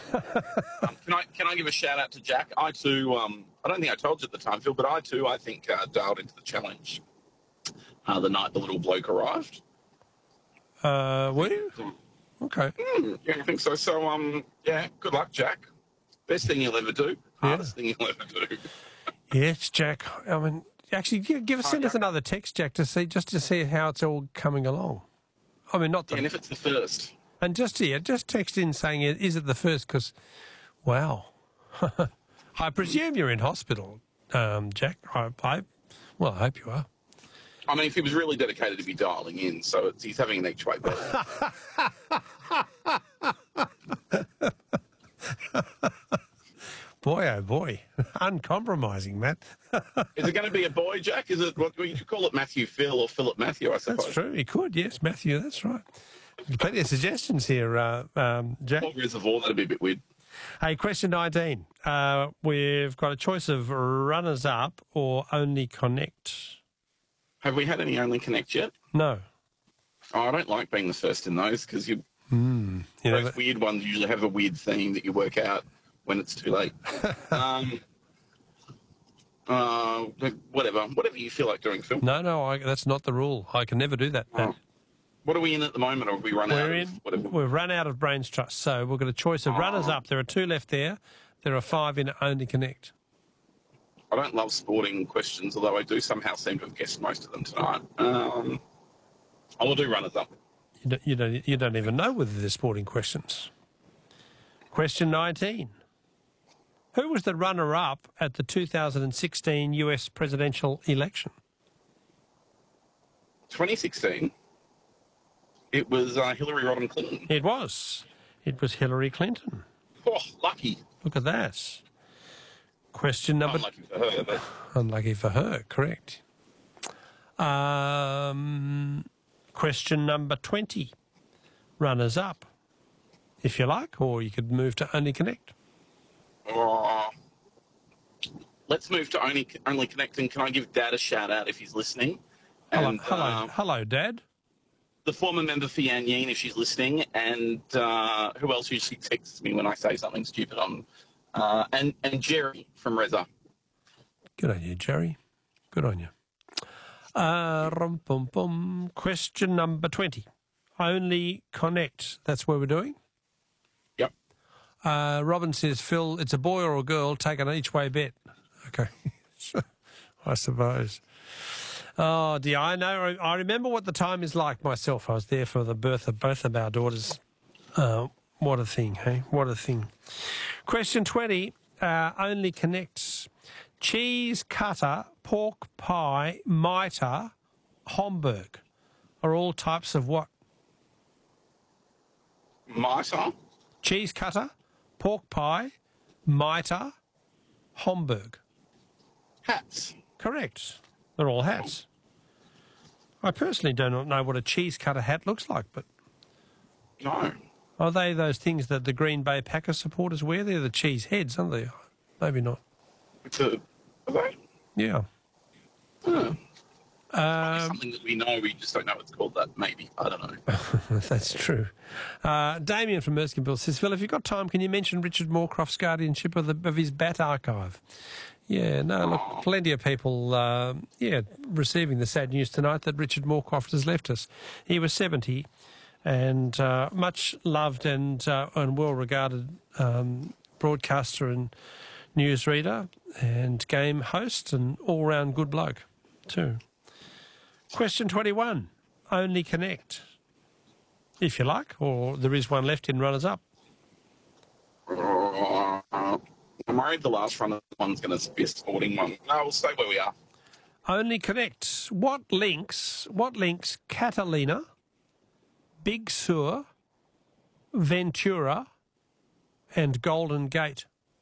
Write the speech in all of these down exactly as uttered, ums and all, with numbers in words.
um, can I can I give a shout out to Jack? I too, um, I don't think I told you at the time, Phil, but I too, I think, uh, dialed into the challenge uh, the night the little bloke arrived. Uh, were you? Okay. Mm, yeah, I think so. So, um, yeah, good luck, Jack. Best thing you'll ever do. Hardest yeah. thing you'll ever do. Yes, Jack. I mean, actually, give, give us send oh, us another text, Jack, to see just to see how it's all coming along. I mean, not the, yeah, and if it's the first, and just yeah, just text in saying, "Is it the first?" Because, wow, I presume you're in hospital, um, Jack. I, I, well, I hope you are. I mean, if he was really dedicated to be dialing in, so it's, he's having an each way bet. Boy, oh boy, uncompromising, Matt. Is it going to be a boy, Jack? Is it what you could call it, Matthew Phil or Philip Matthew? I suppose that's true. He could, yes, Matthew. That's right. Plenty of suggestions here, uh, um, Jack. Or Reservoir, that'd be a bit weird. Hey, question nineteen. Uh, we've got a choice of runners up or only connect. Have we had any only connect yet? No. Oh, I don't like being the first in those because you, mm, you those know, weird ones usually have a weird theme that you work out when it's too late. um, uh, whatever, whatever you feel like doing, Phil. No, no, I, that's not the rule. I can never do that. Oh. What are we in at the moment, or have we run We're out? in, of whatever? We've run out of Brains Trust, so we've got a choice of oh. runners up. There are two left there. There are five in only connect. I don't love sporting questions, although I do somehow seem to have guessed most of them tonight. Um, I will do runners up. You don't, you don't, you don't even know whether they're sporting questions. Question nineteen. Who was the runner-up at the two thousand sixteen U S presidential election? twenty sixteen. It was uh, Hillary Rodham Clinton. It was. It was Hillary Clinton. Oh, lucky. Look at that. Question number... Unlucky for her, but... Unlucky for her, correct. Um, question number twenty. Runners up, if you like, or you could move to Only Connect. Oh, let's move to Only Only Connect, and can I give Dad a shout-out if he's listening? And, hello, hello, uh, hello, Dad. The former member for Yan Yeen, if she's listening, and uh, who else usually texts me when I say something stupid on... Uh, and, and Jerry from Reza. Good on you, Jerry. Good on you. Uh, rum, bum, bum. Question number twenty. Only Connect. That's where we're doing? Yep. Uh, Robin says, Phil, it's a boy or a girl, take an each-way bet. Okay. I suppose. Oh, dear, I know. I remember what the time is like myself. I was there for the birth of both of our daughters. Uh, what a thing, hey? What a thing. Question twenty, uh, Only Connects. Cheese cutter, pork pie, mitre, Homburg are all types of what? Mitre? Cheese cutter, pork pie, mitre, Homburg. Hats. Correct. They're all hats. I personally do not know what a cheese cutter hat looks like, but... No. Are they those things that the Green Bay Packers supporters wear? They're the cheese heads, aren't they? Maybe not. It's a... Are they? Yeah. Oh. Um, something that we know, we just don't know what's called that, maybe. I don't know. That's true. Uh, Damien from Erskineville says, Phil, if you've got time, can you mention Richard Moorcroft's guardianship of, the, of his bat archive? Yeah, no, look, oh. plenty of people, uh, yeah, receiving the sad news tonight that Richard Moorcroft has left us. He was seventy and uh, much loved and, uh, and well-regarded um, broadcaster and newsreader and game host and all-round good bloke too. Question twenty-one, Only Connect, if you like, or there is one left in runners-up. Uh, I'm worried the last run one's going to be a sporting one. No, we'll stay where we are. Only Connect. What links, what links Catalina, Big Sur, Ventura and Golden Gate?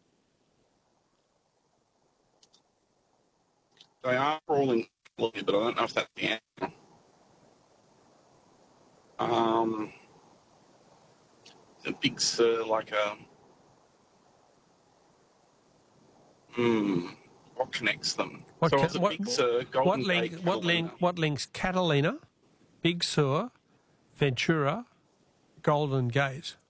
They are all in, but I don't know if that's the answer. Um, the Big Sur, like a... Hmm. What connects them? What, so ca- it's a what, Big Sur, Golden what, link, Gate, what, link, what links Catalina, Big Sur, Ventura, Golden Gate?